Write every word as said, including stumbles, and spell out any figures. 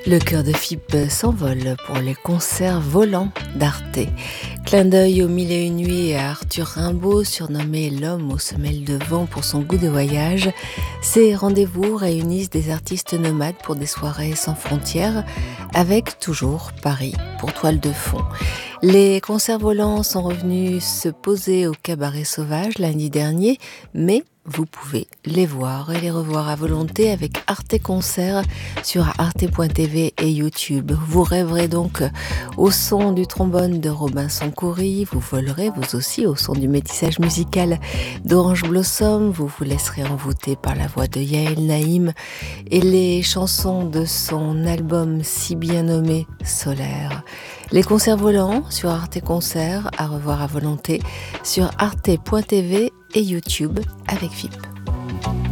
Le cœur de F I P s'envole pour les concerts volants d'Arte. Clin d'œil aux mille et une nuits et à Arthur Rimbaud, surnommé l'homme aux semelles de vent pour son goût de voyage. Ces rendez-vous réunissent des artistes nomades pour des soirées sans frontières, avec toujours Paris pour toile de fond. Les concerts volants sont revenus se poser au Cabaret Sauvage lundi dernier, mais vous pouvez les voir et les revoir à volonté avec Arte Concert sur arte point t v et YouTube. Vous rêverez donc au son du trombone de Robinson Coury, vous volerez vous aussi au son du métissage musical d'Orange Blossom, vous vous laisserez envoûter par la voix de Yael Naïm et les chansons de son album si bien nommé Solaire. Les concerts volants sur Arte Concert, à revoir à volonté sur arte point t v et YouTube avec F I P.